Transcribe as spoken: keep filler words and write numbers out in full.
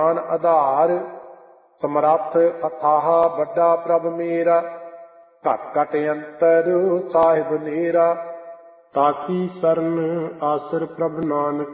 ਆਧਾਰ ਸਮਰੱਥ ਅਥਾਹ ਵੱਡਾ ਪ੍ਰਭ ਮੇਰਾ, ਘਟ ਘਟ ਅੰਤਰ ਸਾਹਿਬ ਨੇਰਾ। ਤਾਕੀ ਸਰਨ ਆਸਰ ਪ੍ਰਭ ਨਾਨਕ,